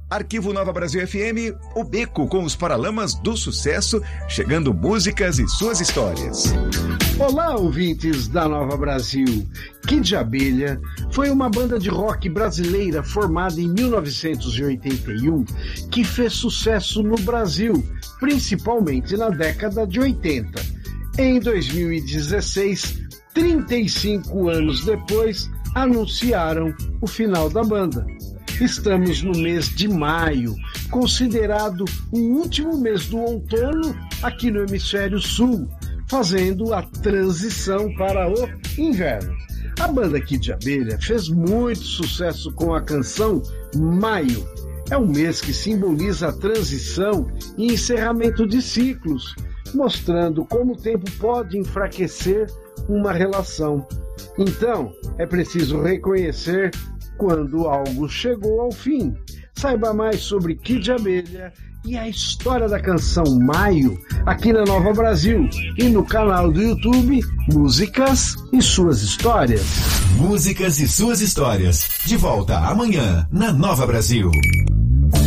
Arquivo Nova Brasil FM, o Beco com os Paralamas do Sucesso, chegando músicas e suas histórias. Olá, ouvintes da Nova Brasil. Kid de Abelha foi uma banda de rock brasileira formada em 1981 que fez sucesso no Brasil, principalmente na década de 80. Em 2016, 35 anos depois, anunciaram o final da banda. Estamos no mês de maio, considerado o último mês do outono aqui no hemisfério sul, fazendo a transição para o inverno. A banda Kid de Abelha fez muito sucesso com a canção Maio. É um mês que simboliza a transição e encerramento de ciclos, mostrando como o tempo pode enfraquecer uma relação. Então, é preciso reconhecer quando algo chegou ao fim. Saiba mais sobre Kid de Abelha e a história da canção Maio aqui na Nova Brasil e no canal do YouTube Músicas e Suas Histórias. Músicas e Suas Histórias. De volta amanhã na Nova Brasil.